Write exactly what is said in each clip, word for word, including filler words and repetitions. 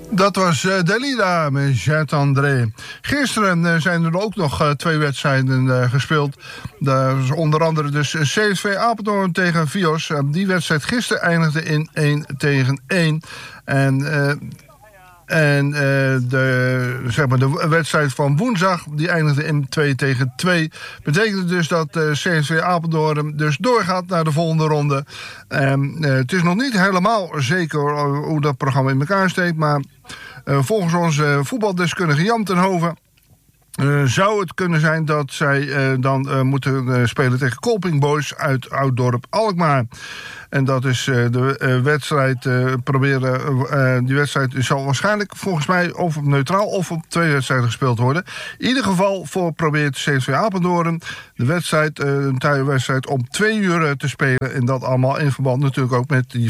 Dat was uh, Dalida met Jet André. Gisteren uh, zijn er ook nog uh, twee wedstrijden uh, gespeeld. Dat is onder andere dus C S V Apeldoorn tegen Vios. Uh, die wedstrijd gisteren eindigde in één tegen één. En... Uh, En uh, de, zeg maar de wedstrijd van woensdag, die eindigde in twee tegen twee. Betekent dus dat uh, C S V Apeldoorn dus doorgaat naar de volgende ronde. Um, uh, het is nog niet helemaal zeker hoe dat programma in elkaar steekt. Maar uh, volgens onze voetbaldeskundige Jan ten Hoven... Uh, zou het kunnen zijn dat zij uh, dan uh, moeten uh, spelen tegen Kolping Boys uit Ouddorp Alkmaar. En dat is uh, de uh, wedstrijd uh, proberen. Uh, die wedstrijd zal waarschijnlijk volgens mij of op neutraal of op twee wedstrijden gespeeld worden. In ieder geval voor probeert C S V Apeldoorn de wedstrijd, uh, een thuiswedstrijd om twee uur uh, te spelen. En dat allemaal in verband natuurlijk ook met die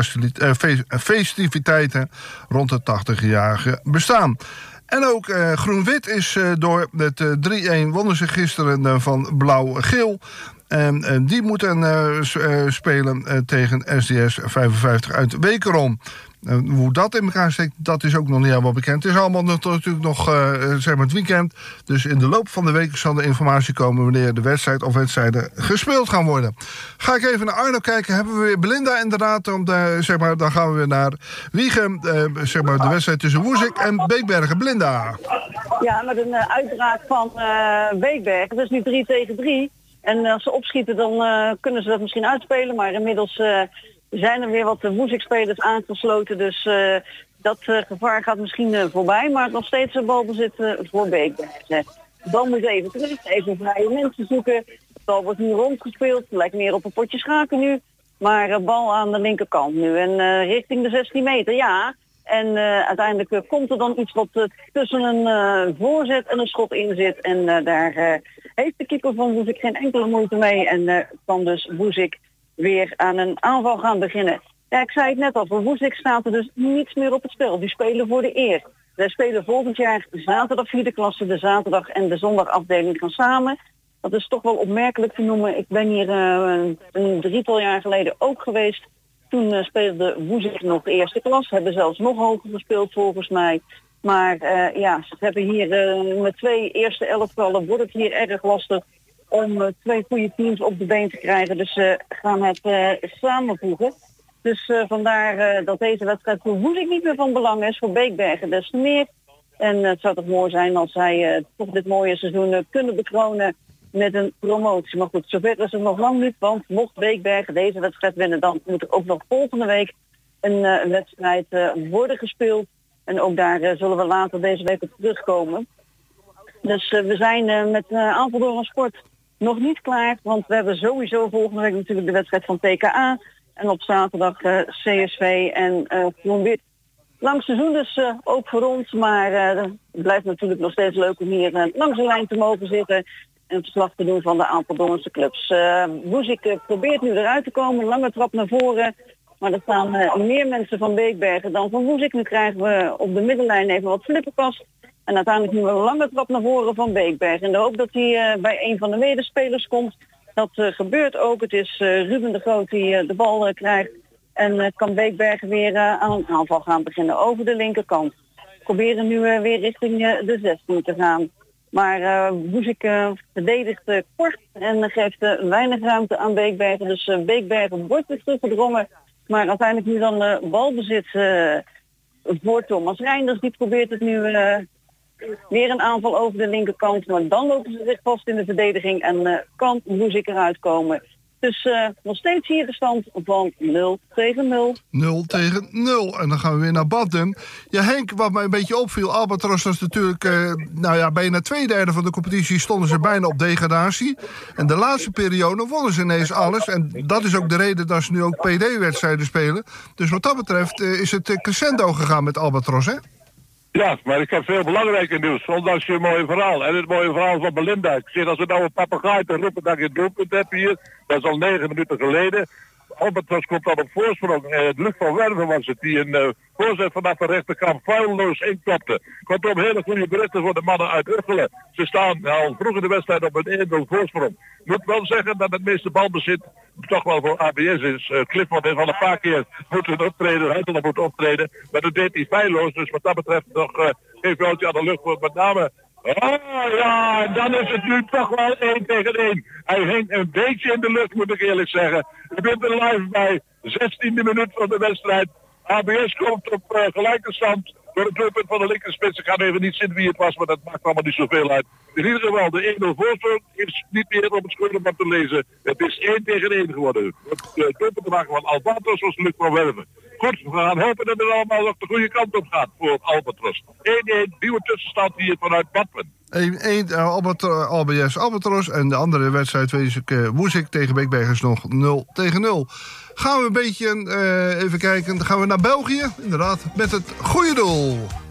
festiviteiten rond het tachtigjarige bestaan. En ook uh, Groen-Wit is uh, door met uh, drie-een wonnen ze gisteren uh, van Blauw-Geel. En uh, die moeten uh, s- uh, spelen uh, tegen S D S vijfenvijftig uit Wekerom. Uh, hoe dat in elkaar steekt, dat is ook nog niet helemaal bekend. Het is allemaal nog, natuurlijk nog uh, zeg maar het weekend. Dus in de loop van de week zal de informatie komen wanneer de wedstrijd of wedstrijden gespeeld gaan worden. Ga ik even naar Arno kijken. Hebben we weer Belinda inderdaad. Om de, zeg maar, dan gaan we weer naar Wiegen. Uh, zeg maar de wedstrijd tussen Woezik en Beekbergen. Belinda. Ja, met een uh, uitbraak van uh, Beekbergen. Dat is nu drie tegen drie. En als ze opschieten dan uh, kunnen ze dat misschien uitspelen. Maar inmiddels... Uh, zijn er weer wat Woezik-spelers aangesloten, dus uh, dat uh, gevaar gaat misschien uh, voorbij, maar nog steeds een balbezit uh, voor Beekbergen. Dan moet even terug, even vrije mensen zoeken. De bal wordt nu rondgespeeld, lijkt meer op een potje schaken nu, maar uh, bal aan de linkerkant nu en uh, richting de zestien meter, ja. En uh, uiteindelijk uh, komt er dan iets wat uh, tussen een uh, voorzet en een schot in zit en uh, daar uh, heeft de keeper van Woezik geen enkele moeite mee en uh, kan dus Woezik weer aan een aanval gaan beginnen. Ja, ik zei het net al, voor Woezik staat er dus niets meer op het spel. Die spelen voor de eer. Wij spelen volgend jaar zaterdag vierde klasse, de zaterdag en de zondagafdeling gaan samen. Dat is toch wel opmerkelijk te noemen. Ik ben hier uh, een drietal jaar geleden ook geweest. Toen uh, speelde Woezik nog de eerste klas. Hebben zelfs nog hoger gespeeld volgens mij. Maar uh, ja, ze hebben hier uh, met twee eerste elftallen wordt het hier erg lastig om uh, twee goede teams op de been te krijgen. Dus ze uh, gaan het uh, samenvoegen. Dus uh, vandaar uh, dat deze wedstrijd voor Woezik niet meer van belang is. Voor Beekbergen des te meer. En uh, het zou toch mooi zijn als zij uh, toch dit mooie seizoen uh, kunnen bekronen met een promotie. Maar goed, zover is het nog lang niet. Want mocht Beekbergen deze wedstrijd winnen, dan moet er ook nog volgende week een uh, wedstrijd uh, worden gespeeld. En ook daar uh, zullen we later deze week op terugkomen. Dus uh, we zijn uh, met uh, Apeldoorn Sport nog niet klaar, want we hebben sowieso volgende week natuurlijk de wedstrijd van T K A. En op zaterdag uh, C S V en uh, Groen-Wit. Lang seizoen dus uh, ook voor ons, maar uh, het blijft natuurlijk nog steeds leuk om hier uh, langs de lijn te mogen zitten en verslag te doen van de Apeldoornse clubs. Uh, Woezik uh, probeert nu eruit te komen, lange trap naar voren. Maar er staan uh, meer mensen van Beekbergen dan van Woezik. Nu krijgen we op de middenlijn even wat flipperkast. En uiteindelijk nu een lange trap naar voren van Beekbergen. In de hoop dat hij uh, bij een van de medespelers komt. Dat uh, gebeurt ook. Het is uh, Ruben de Groot die uh, de bal uh, krijgt. En uh, kan Beekbergen weer uh, aan een aanval gaan beginnen over de linkerkant. Proberen nu uh, weer richting uh, de zestien te gaan. Maar uh, Woezik uh, verdedigt uh, kort en uh, geeft uh, weinig ruimte aan Beekbergen. Dus uh, Beekbergen wordt weer teruggedrongen. Maar uiteindelijk nu dan uh, balbezit uh, voor Thomas Reinders. Die probeert het nu uh, weer een aanval over de linkerkant. Maar dan lopen ze zich vast in de verdediging en uh, kan Woezik eruit komen. Dus uh, nog steeds hier de stand van nul tegen nul. nul tegen nul. En dan gaan we weer naar Badum. Ja, Henk, wat mij een beetje opviel, Albatros was natuurlijk, uh, nou ja, bijna twee derde van de competitie stonden ze bijna op degradatie. En de laatste periode wonnen ze ineens alles. En dat is ook de reden dat ze nu ook P D-wedstrijden spelen. Dus wat dat betreft uh, is het uh, crescendo gegaan met Albatros, hè? Ja, maar ik heb veel belangrijker nieuws, ondanks je mooie verhaal. En het mooie verhaal van Belinda. Ik zie als we nou een papegaai te roepen dat je het doelpunt hebt hier. Dat is al negen minuten geleden. Albatros komt dan op voorsprong. Uh, Luc van Werven was het die een uh, voorzet vanaf de rechterkant vuilloos inkopte. Kortom, hele goede berichten voor de mannen uit Uggelen. Ze staan al vroeg in de wedstrijd op een één nul voorsprong. Ik moet wel zeggen dat het meeste balbezit toch wel voor A B S is. Uh, Clifford heeft al een paar keer moeten optreden, hij zal moet optreden. Maar dat deed hij feilloos. Dus wat dat betreft nog uh, geen veldje aan de lucht voor met name. Oh ja, dan is het nu toch wel één tegen één. Hij hing een beetje in de lucht, moet ik eerlijk zeggen. Je bent er live bij, zestiende minuut van de wedstrijd. A B S komt op uh, gelijke stand door het doelpunt van de linkerspits. Ik ga even niet zien wie het was, maar dat maakt allemaal niet zoveel uit. In ieder geval, de één nul voorsprong is niet meer op het scorebord te lezen. Het is één tegen één geworden. Het uh, doelpunt te maken van Albatros was Luc van Werven. Goed, we gaan hopen dat het allemaal op de goede kant op gaat voor Albatros. één één, nieuwe tussenstand hier vanuit Badmen. één één uh, Albert, uh, A B S Albatros en de andere wedstrijd wees ik uh, Woezik tegen Beekbergers nog nul tegen nul. Gaan we een beetje uh, even kijken, dan gaan we naar België, inderdaad, met het goede doel.